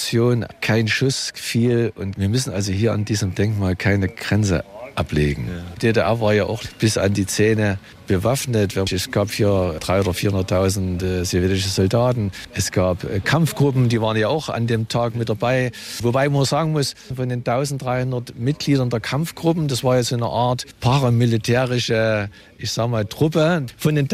Explosion, kein Schuss fiel und wir müssen also hier an diesem Denkmal keine Grenze ablegen. Ja. Die DDR war ja auch bis an die Zähne bewaffnet. Es gab hier 300.000 oder 400.000 sowjetische Soldaten. Es gab Kampfgruppen, die waren ja auch an dem Tag mit dabei. Wobei man sagen muss, von den 1300 Mitgliedern der Kampfgruppen, das war jetzt eine Art paramilitärische, Truppe. Von den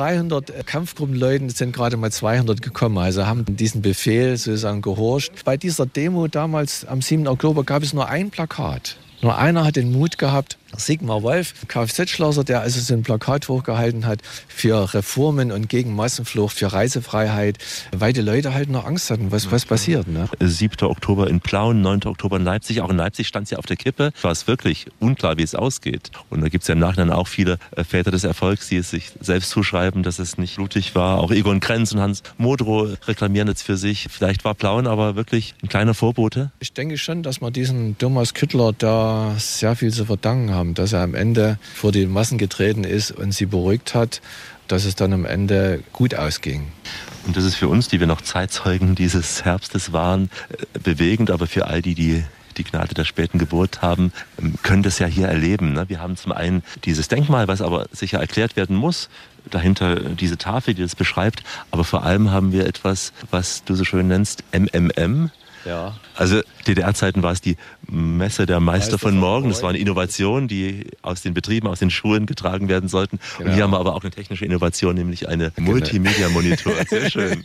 1300 Kampfgruppenleuten sind gerade mal 200 gekommen, also haben diesen Befehl sozusagen gehorcht. Bei dieser Demo damals am 7. Oktober gab es nur ein Plakat. Nur einer hat den Mut gehabt, Sigmar Wolf, Kfz-Schlosser, der also so ein Plakat hochgehalten hat für Reformen und gegen Massenflucht, für Reisefreiheit, weil die Leute halt noch Angst hatten, was passiert. Ne? 7. Oktober in Plauen, 9. Oktober in Leipzig. Auch in Leipzig stand es ja auf der Kippe. War es wirklich unklar, wie es ausgeht. Und da gibt es ja im Nachhinein auch viele Väter des Erfolgs, die es sich selbst zuschreiben, dass es nicht blutig war. Auch Egon Krenz und Hans Modrow reklamieren jetzt für sich. Vielleicht war Plauen aber wirklich ein kleiner Vorbote. Ich denke schon, dass wir diesen Thomas Küttler da sehr viel zu verdanken haben, dass er am Ende vor die Massen getreten ist und sie beruhigt hat, dass es dann am Ende gut ausging. Und das ist für uns, die wir noch Zeitzeugen dieses Herbstes waren, bewegend, aber für all die Gnade der späten Geburt haben, können das ja hier erleben. Wir haben zum einen dieses Denkmal, was aber sicher erklärt werden muss, dahinter diese Tafel, die das beschreibt, aber vor allem haben wir etwas, was du so schön nennst, MMM. Ja. Also DDR-Zeiten war es die Messe der Meister von morgen. Das war eine Innovation, die aus den Betrieben, aus den Schulen getragen werden sollten. Genau. Und hier haben wir aber auch eine technische Innovation, nämlich eine Multimedia-Monitor. Sehr schön.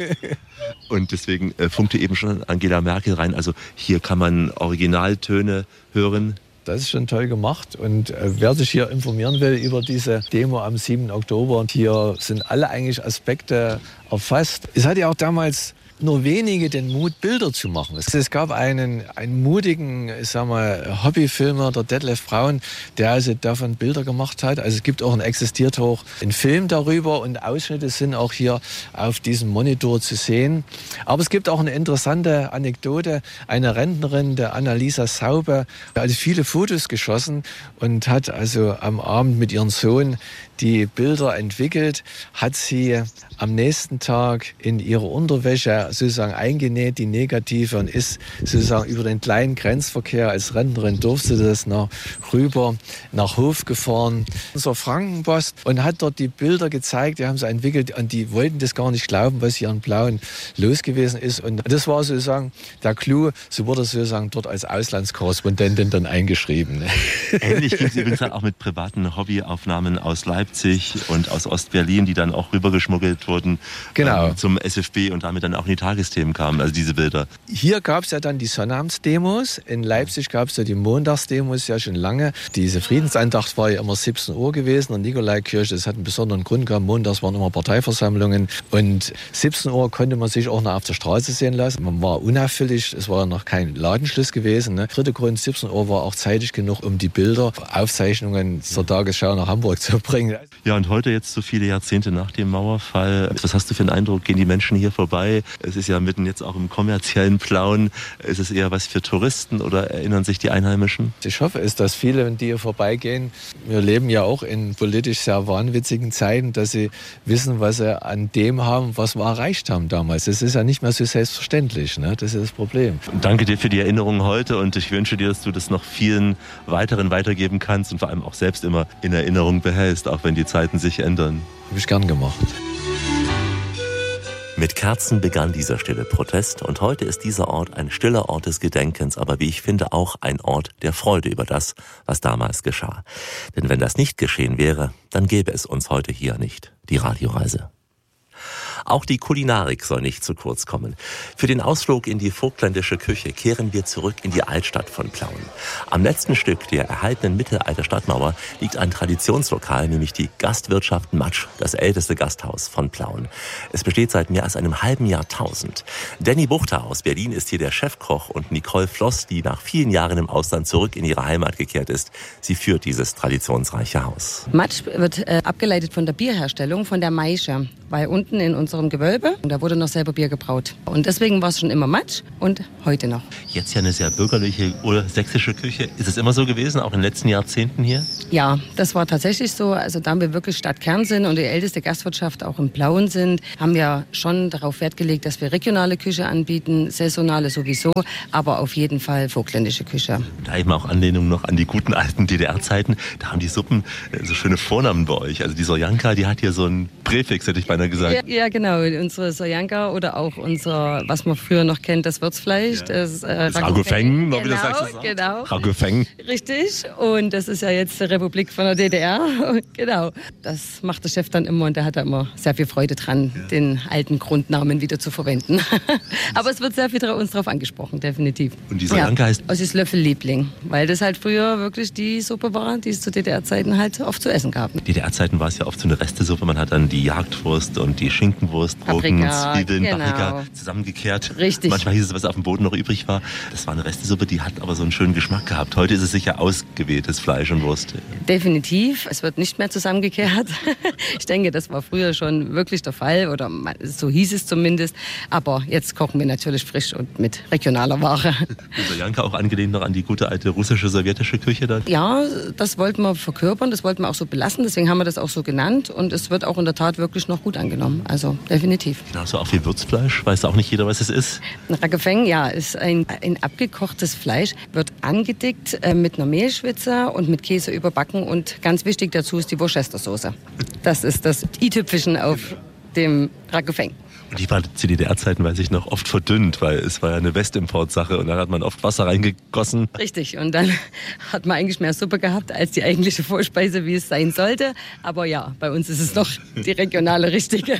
Und deswegen funkte eben schon Angela Merkel rein. Also hier kann man Originaltöne hören. Das ist schon toll gemacht und wer sich hier informieren will über diese Demo am 7. Oktober, hier sind alle eigentlich Aspekte erfasst. Es hat ja auch damals nur wenige den Mut, Bilder zu machen. Es gab einen mutigen, Hobbyfilmer, der Detlef Braun, der also davon Bilder gemacht hat. Also es gibt auch existiert auch ein Film darüber und Ausschnitte sind auch hier auf diesem Monitor zu sehen. Aber es gibt auch eine interessante Anekdote. Eine Rentnerin, der Annalisa Saube, hat also viele Fotos geschossen und hat also am Abend mit ihrem Sohn die Bilder entwickelt, hat sie am nächsten Tag in ihre Unterwäsche sozusagen eingenäht, die negative, und ist sozusagen über den kleinen Grenzverkehr als Rentnerin durfte das rüber nach Hof gefahren zur Frankenpost und hat dort die Bilder gezeigt, die haben sie entwickelt und die wollten das gar nicht glauben, was hier in Plauen los gewesen ist. Und das war sozusagen der Clou, so wurde sozusagen dort als Auslandskorrespondentin dann eingeschrieben. Ähnlich ging es übrigens auch mit privaten Hobbyaufnahmen aus Leipzig und aus Ostberlin, die dann auch rübergeschmuggelt wurden zum SFB und damit dann auch in die Tagesthemen kamen, also diese Bilder. Hier gab es ja dann die Sonnabends-Demos, in Leipzig gab es ja die Montagsdemos ja schon lange. Diese Friedensandacht war ja immer 17 Uhr gewesen und Nikolaikirche, das hat einen besonderen Grund gehabt, montags waren immer Parteiversammlungen und 17 Uhr konnte man sich auch noch auf der Straße sehen lassen. Man war unauffällig, es war noch kein Ladenschluss gewesen. Ne? Dritter Grund, 17 Uhr war auch zeitig genug, um die Bilder, Aufzeichnungen zur Tagesschau nach Hamburg zu bringen. Ja, und heute jetzt so viele Jahrzehnte nach dem Mauerfall, was hast du für einen Eindruck, gehen die Menschen hier vorbei? Es ist ja mitten jetzt auch im kommerziellen Plauen. Ist es eher was für Touristen oder erinnern sich die Einheimischen? Ich hoffe es, dass viele, die hier vorbeigehen, wir leben ja auch in politisch sehr wahnwitzigen Zeiten, dass sie wissen, was sie an dem haben, was wir erreicht haben damals. Das ist ja nicht mehr so selbstverständlich, ne? Das ist das Problem. Danke dir für die Erinnerungen heute und ich wünsche dir, dass du das noch vielen weiteren weitergeben kannst und vor allem auch selbst immer in Erinnerung behältst, auch wenn die Zeiten sich ändern. Habe ich gern gemacht. Mit Kerzen begann dieser stille Protest und heute ist dieser Ort ein stiller Ort des Gedenkens, aber wie ich finde auch ein Ort der Freude über das, was damals geschah. Denn wenn das nicht geschehen wäre, dann gäbe es uns heute hier nicht, die Radioreise. Auch die Kulinarik soll nicht zu kurz kommen. Für den Ausflug in die vogtländische Küche kehren wir zurück in die Altstadt von Plauen. Am letzten Stück der erhaltenen Mittelalter-Stadtmauer liegt ein Traditionslokal, nämlich die Gastwirtschaft Matsch, das älteste Gasthaus von Plauen. Es besteht seit mehr als einem halben Jahrtausend. Danny Buchter aus Berlin ist hier der Chefkoch und Nicole Floss, die nach vielen Jahren im Ausland zurück in ihre Heimat gekehrt ist. Sie führt dieses traditionsreiche Haus. Matsch wird abgeleitet von der Bierherstellung, von der Maische. weil unten in unserem Gewölbe, da wurde noch selber Bier gebraut. Und deswegen war es schon immer Matsch und heute noch. Jetzt ja eine sehr bürgerliche oder sächsische Küche. Ist es immer so gewesen, auch in den letzten Jahrzehnten hier? Ja, das war tatsächlich so. Also da wir wirklich Stadtkern sind und die älteste Gastwirtschaft auch im Blauen sind, haben wir schon darauf Wert gelegt, dass wir regionale Küche anbieten, saisonale sowieso, aber auf jeden Fall vogtländische Küche. Da eben auch Anlehnung noch an die guten alten DDR-Zeiten. Da haben die Suppen so schöne Vornamen bei euch. Also die Soljanka, die hat hier so einen Präfix, hätte ich beinahe gesagt. Ja, genau. Unsere Soljanka oder auch unser, was man früher noch kennt, das Würzfleisch. Ja. Das Ragofeng, wie das sagst. Genau. Ragofeng. Richtig. Und das ist ja jetzt die Republik von der DDR. Genau. Das macht der Chef dann immer und der hat da immer sehr viel Freude dran, den alten Grundnamen wieder zu verwenden. Aber es wird sehr viel uns drauf angesprochen, definitiv. Und die Soljanka heißt? Es ist Löffelliebling, weil das halt früher wirklich die Suppe war, die es zu DDR-Zeiten halt oft zu essen gab. DDR-Zeiten war es ja oft so eine Restesuppe. Man hat dann die Jagdwurst und die Schinkenwurst, Gurken, Zwiebeln, genau. Paprika zusammengekehrt. Richtig. Manchmal hieß es, was auf dem Boden noch übrig war. Das war eine Restesuppe, die hat aber so einen schönen Geschmack gehabt. Heute ist es sicher ausgewähltes Fleisch und Wurst. Definitiv. Es wird nicht mehr zusammengekehrt. Ich denke, das war früher schon wirklich der Fall oder so hieß es zumindest. Aber jetzt kochen wir natürlich frisch und mit regionaler Ware. Und Soljanka auch angelehnt noch an die gute alte russische, sowjetische Küche dann? Ja, das wollten wir verkörpern, das wollten wir auch so belassen. Deswegen haben wir das auch so genannt und es wird auch in der Tat wirklich noch gut angenommen. Also definitiv. Genauso auch wie Würzfleisch. Weiß auch nicht jeder, was es ist. Ein Ragofeng, ja, ist ein abgekochtes Fleisch, wird angedickt mit einer Mehlschwitze und mit Käse überbacken und ganz wichtig dazu ist die Worcestersoße. Das ist das i-Tüpfelchen auf dem Ragofeng. Und die war zu DDR-Zeiten, weiß ich noch, oft verdünnt, weil es war ja eine Westimportsache und da hat man oft Wasser reingegossen. Richtig, und dann hat man eigentlich mehr Suppe gehabt als die eigentliche Vorspeise, wie es sein sollte. Aber ja, bei uns ist es noch die regionale richtige.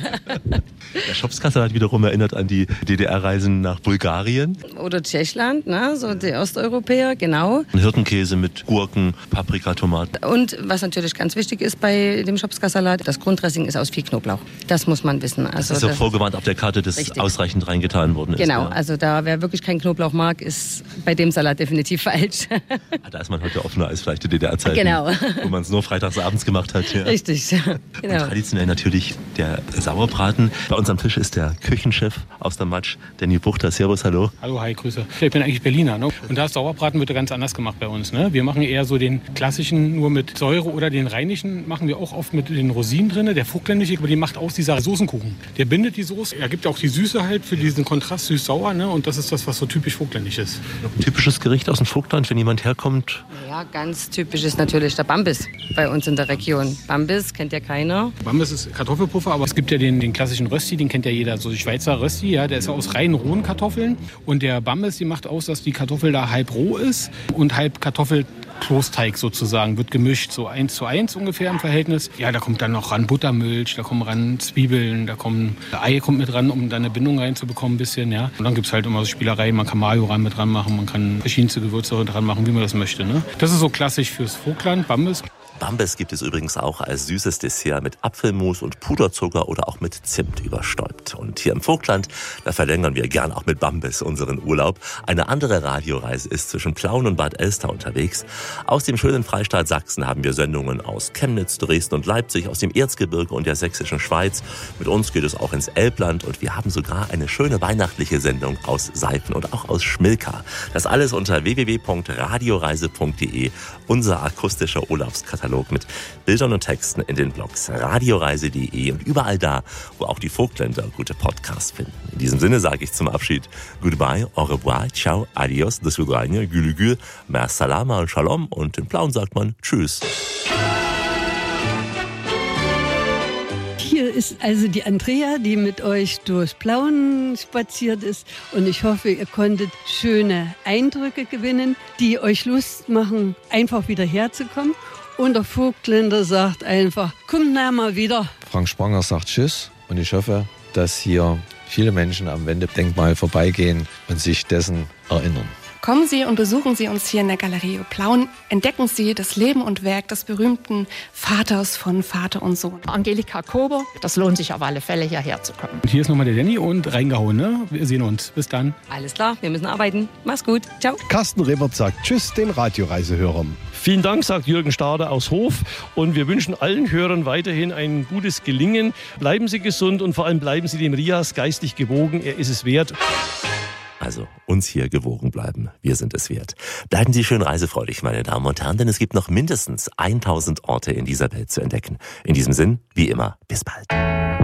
Der Schopfskasser hat wiederum erinnert an die DDR-Reisen nach Bulgarien. Oder Tschechland, ne? So die Osteuropäer, genau. Hirtenkäse mit Gurken, Paprika, Tomaten. Und was natürlich ganz wichtig ist bei dem Schopfskassalat, das Grunddressing ist aus viel Knoblauch. Das muss man wissen. Also das ist ja vorgewarnt auf der Karte, dass richtig ausreichend reingetan worden ist. Genau, ja. Also da, wer wirklich keinen Knoblauch mag, ist bei dem Salat definitiv falsch. Da ist man heute offener als vielleicht die DDR-Zeiten, genau, wo man es nur freitags abends gemacht hat. Ja. Richtig, genau. Und traditionell natürlich der Sauerbraten. Bei uns am Tisch ist der Küchenchef aus der Matsch, Danny Buchter. Servus, hallo. Hallo, hi, Grüße. Ich bin eigentlich Berliner, ne? Und da ist Sauerbraten wird ganz anders gemacht bei uns. Ne? Wir machen eher so den klassischen nur mit Säure oder den rheinischen machen wir auch oft mit den Rosinen drin. Der vogtländische, aber die macht aus dieser Soßenkuchen. Der bindet die Soße. Er gibt ja auch die Süße halt für diesen Kontrast süß-sauer. Ne? Und das ist das, was so typisch vogtländisch ist. Typisches Gericht aus dem Vogtland, wenn jemand herkommt? Ja, ganz typisch ist natürlich der Bambis bei uns in der Region. Bambis kennt ja keiner. Bambis ist Kartoffelpuffer, aber es gibt ja den klassischen Rösti, den kennt ja jeder. So die Schweizer Rösti, ja, der ist ja aus rein rohen Kartoffeln. Und der Bambis, die macht aus, dass die Kartoffel da halb roh ist und halb Kartoffelkloßteig sozusagen. Wird gemischt, so 1:1 ungefähr im Verhältnis. Ja, da kommt dann noch ran Buttermilch, da kommen ran Zwiebeln, Ei kommt mit ran, um da eine Bindung reinzubekommen ein bisschen, ja. Und dann gibt es halt immer so Spielereien, man kann Majoran mit dran machen, man kann verschiedenste Gewürze dran machen, wie man das möchte, ne. Das ist so klassisch fürs Vogtland, Bambis. Bambis gibt es übrigens auch als süßes Dessert mit Apfelmus und Puderzucker oder auch mit Zimt überstäubt. Und hier im Vogtland, da verlängern wir gern auch mit Bambis unseren Urlaub. Eine andere Radioreise ist zwischen Plauen und Bad Elster unterwegs. Aus dem schönen Freistaat Sachsen haben wir Sendungen aus Chemnitz, Dresden und Leipzig, aus dem Erzgebirge und der sächsischen Schweiz. Mit uns geht es auch ins Elbland und wir haben sogar eine schöne weihnachtliche Sendung aus Seifen und auch aus Schmilka. Das alles unter www.radioreise.de, unser akustischer Urlaubskatalog mit Bildern und Texten in den Blogs radioreise.de und überall da, wo auch die Vogtländer gute Podcasts finden. In diesem Sinne sage ich zum Abschied Goodbye, au revoir, ciao, adios, do svidania, gülü gül, mer salama und shalom und in Plauen sagt man Tschüss. Hier ist also die Andrea, die mit euch durch Plauen spaziert ist. Und ich hoffe, ihr konntet schöne Eindrücke gewinnen, die euch Lust machen, einfach wieder herzukommen. Und der Vogtländer sagt einfach, kommt nah mal wieder. Frank Spranger sagt Tschüss und ich hoffe, dass hier viele Menschen am Wendedenkmal vorbeigehen und sich dessen erinnern. Kommen Sie und besuchen Sie uns hier in der Galerie Plauen. Entdecken Sie das Leben und Werk des berühmten Vaters von Vater und Sohn. Angelika Kober, das lohnt sich auf alle Fälle, hierher zu kommen. Und hier ist nochmal der Danny und reingehauen, ne? Wir sehen uns. Bis dann. Alles klar, wir müssen arbeiten. Mach's gut. Ciao. Carsten Rebert sagt Tschüss den Radioreisehörern. Vielen Dank, sagt Jürgen Stader aus Hof. Und wir wünschen allen Hörern weiterhin ein gutes Gelingen. Bleiben Sie gesund und vor allem bleiben Sie dem Rias geistig gewogen. Er ist es wert. Also uns hier gewogen bleiben. Wir sind es wert. Bleiben Sie schön reisefreudig, meine Damen und Herren, denn es gibt noch mindestens 1000 Orte in dieser Welt zu entdecken. In diesem Sinn, wie immer, bis bald.